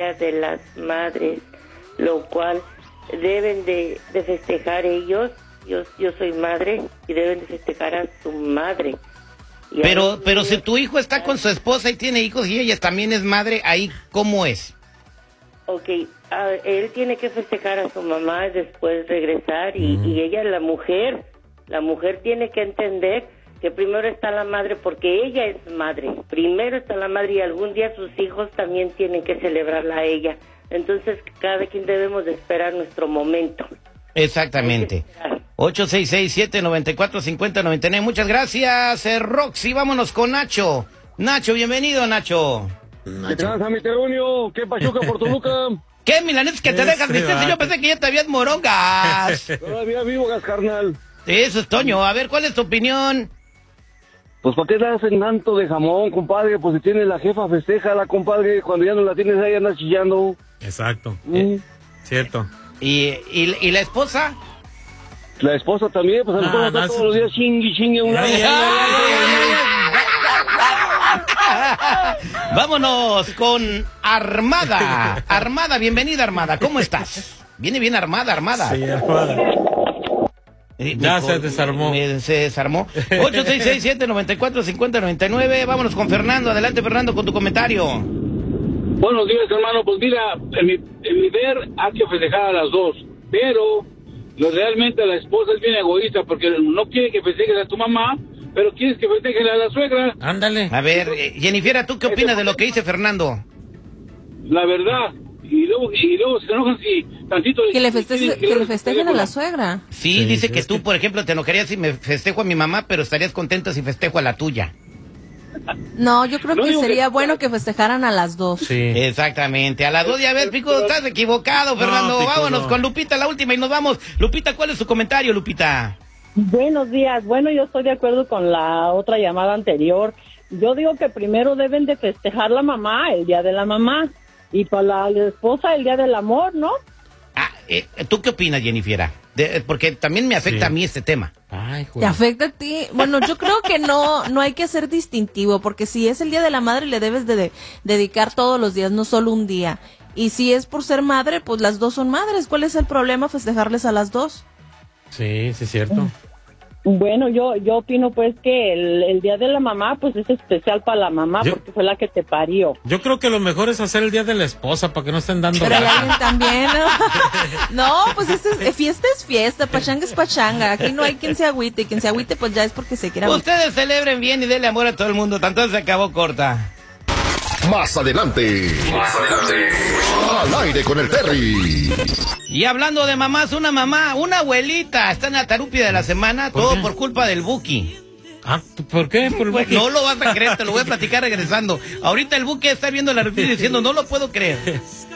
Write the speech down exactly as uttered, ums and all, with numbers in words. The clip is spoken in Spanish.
Día de las Madres, lo cual deben de, de festejar ellos. Yo, yo soy madre y deben de festejar a su madre. Y pero pero si tu hijo está con su esposa y tiene hijos y ella también es madre, ¿ahí cómo es? Ok, a, él tiene que festejar a su mamá y después regresar y, mm. y ella, la mujer, la mujer tiene que entender que primero está la madre porque ella es madre. Primero está la madre y algún día sus hijos también tienen que celebrarla a ella. Entonces cada quien debemos de esperar nuestro momento. Exactamente. ocho seis seis, siete nueve cuatro, cinco cero nueve nueve. Muchas gracias, eh, Roxy. Vámonos con Nacho. Nacho, bienvenido, Nacho. ¿Qué tranza, mi Terunio? ¿Qué pachuca por Toluca? ¿Qué, Milanes, que te dejas vestir? Yo pensé que ya te habías morongas. Todavía vivo, gas, carnal. Eso es, Toño. A ver, ¿cuál es tu opinión? Pues, ¿para qué le hacen tanto de jamón, compadre? Pues si tiene la jefa, festéjala, compadre. Cuando ya no la tienes ahí, andas chillando. Exacto. Mm. Eh, cierto. ¿Y, y, ¿Y la esposa? La esposa también, pues a la esposa está todos los días chingue, chingue un lado. Vámonos con Armada. Armada, bienvenida, Armada. ¿Cómo estás? Viene bien armada, Armada. Sí, Armada. Eh, ya me, se desarmó. Me, se desarmó. ocho seis seis, siete nueve cuatro, cinco cero nueve nueve. Vámonos con Fernando. Adelante, Fernando, con tu comentario. Buenos días, hermano. Pues mira, en mi, en mi ver hay que festejar a las dos, pero lo, realmente la esposa es bien egoísta porque no quiere que festejes a tu mamá, pero quieres que festejes a la suegra. Ándale. A ver, eh, Jennifer, ¿tú qué opinas de lo que dice Fernando? La verdad. Y luego, y luego se enojan si tantito... Que le, festeje, que, que le festejen a la suegra. Sí, sí dice sí, que es tú, que... por ejemplo, te enojarías si me festejo a mi mamá, pero estarías contento si festejo a la tuya. No, yo creo no que sería que... bueno que festejaran a las dos. Sí. Exactamente, a las dos. Y a ver, Pico, estás equivocado, Fernando. No, Pico, Vámonos no. con Lupita, la última, y nos vamos. Lupita, ¿cuál es su comentario, Lupita? Buenos días. Bueno, yo estoy de acuerdo con la otra llamada anterior. Yo digo que primero deben de festejar la mamá, el día de la mamá, y para la, la esposa el día del amor, ¿no? Ah, eh, ¿tú qué opinas, Jennifer? De, porque también me afecta Sí. a mí este tema. Ay, ¿Te afecta a ti? Bueno, yo creo que no no hay que ser distintivo, porque si es el Día de la Madre le debes de, de dedicar todos los días, no solo un día. Y si es por ser madre, pues las dos son madres. ¿Cuál es el problema festejarles a las dos? Sí, sí es cierto. Bueno, yo yo opino pues que el, el día de la mamá pues es especial para la mamá Yo- porque fue la que te parió. Yo creo que lo mejor es hacer el día de la esposa para que no estén dando Pero hay lata. alguien también, ¿no? No, pues este es, fiesta es fiesta, pachanga es pachanga. Aquí no hay quien se agüite, y quien se agüite pues ya es porque se quiere agüitar. Ustedes celebren bien y denle amor a todo el mundo. Tanto se acabó corta. Más adelante. Más adelante. Al aire con el Terry. Y hablando de mamás, una mamá, una abuelita está en la tarupia de la semana, ¿Por todo qué? por culpa del Buki. Ah, ¿por qué? ¿Por Pues qué? no lo vas a creer, te lo voy a platicar regresando. Ahorita el Buki está viendo la noticia diciendo, no lo puedo creer.